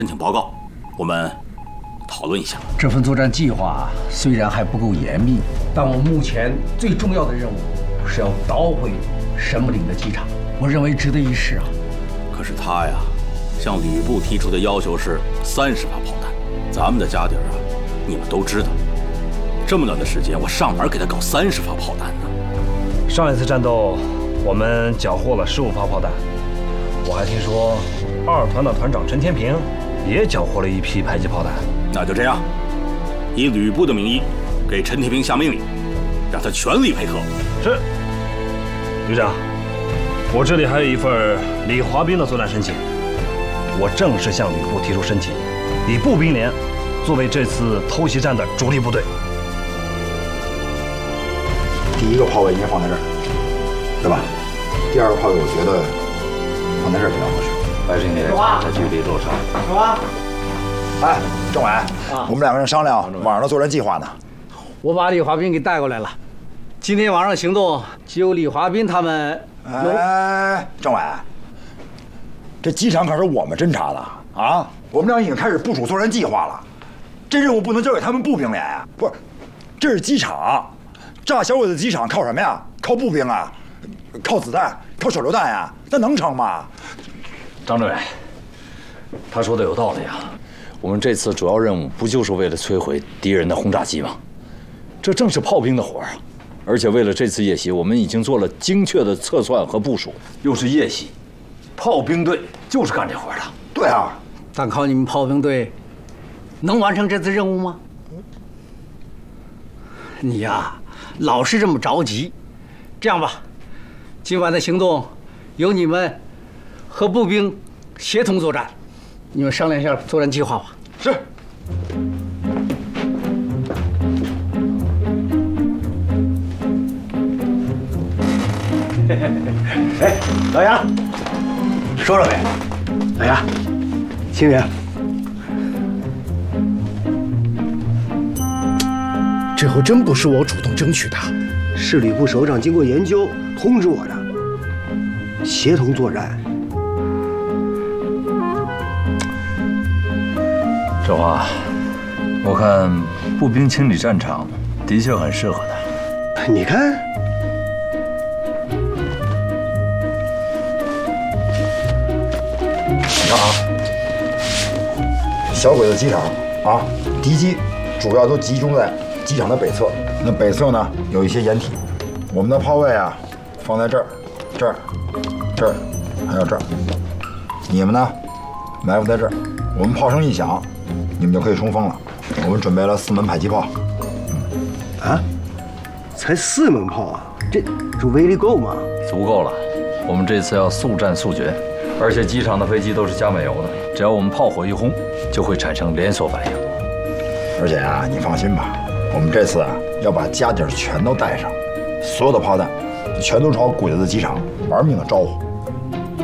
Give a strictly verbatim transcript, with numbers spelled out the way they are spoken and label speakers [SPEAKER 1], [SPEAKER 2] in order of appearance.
[SPEAKER 1] 申请报告，我们讨论一下。
[SPEAKER 2] 这份作战计划虽然还不够严密，但我目前最重要的任务是要捣毁神木岭的机场，我认为值得一试啊。
[SPEAKER 1] 可是他呀，向吕布提出的要求是三十发炮弹，咱们的家底儿啊，你们都知道。这么短的时间，我上哪儿给他搞三十发炮弹呢？
[SPEAKER 3] 上一次战斗，我们缴获了十五发炮弹。我还听说，二团的团长陈天平也缴获了一批迫击炮弹。
[SPEAKER 1] 那就这样，以吕布的名义，给陈天平下命令，让他全力配合。
[SPEAKER 3] 是，旅长，我这里还有一份李华斌的作战申请，我正式向吕布提出申请，以步兵连作为这次偷袭战的主力部队。
[SPEAKER 4] 第一个炮位应该放在这儿，对吧？第二个炮位我觉得放在这儿比较合适。
[SPEAKER 5] 还是你在距离落差。
[SPEAKER 4] 什么？哎，政委，啊、我们两个人商量晚上的作战计划呢。
[SPEAKER 2] 我把李华斌给带过来了。今天晚上行动只有李华斌他们。
[SPEAKER 4] 哎，政委，这机场可是我们侦察的啊！我们俩已经开始部署作战计划了，这任务不能交给他们步兵连呀！不是，这是机场，炸小鬼子机场靠什么呀？靠步兵啊？靠子弹？靠手榴弹呀？那能成吗？
[SPEAKER 5] 张政委，他说的有道理啊。我们这次主要任务不就是为了摧毁敌人的轰炸机吗？这正是炮兵的活啊！而且为了这次夜袭，我们已经做了精确的测算和部署。又是夜袭，炮兵队就是干这活的。
[SPEAKER 4] 对啊，
[SPEAKER 2] 但靠你们炮兵队能完成这次任务吗？你呀，老是这么着急。这样吧，今晚的行动由你们和步兵协同作战，你们商量一下作战计划吧。
[SPEAKER 4] 是。
[SPEAKER 6] 哎，老杨，说了没？老杨，清云，
[SPEAKER 7] 这回真不是我主动争取的，
[SPEAKER 6] 是吕布首长经过研究通知我的，协同作战。
[SPEAKER 5] 这话，我看步兵清理战场的确很适合他。
[SPEAKER 6] 你看。
[SPEAKER 4] 你看啊，小鬼子机场啊，敌机主要都集中在机场的北侧。那北侧呢，有一些掩体。我们的炮位啊，放在这儿、这儿、这儿，还有这儿。你们呢，埋伏在这儿。我们炮声一响，你们就可以冲锋了。我们准备了四门迫击炮。
[SPEAKER 6] 嗯、啊，才四门炮啊，这这威力够吗？
[SPEAKER 5] 足够了。我们这次要速战速决。而且机场的飞机都是加满油的，只要我们炮火一轰，就会产生连锁反应。
[SPEAKER 4] 而且啊，你放心吧，我们这次啊要把家底儿全都带上，所有的炮弹全都朝鬼子的机场玩命的招呼。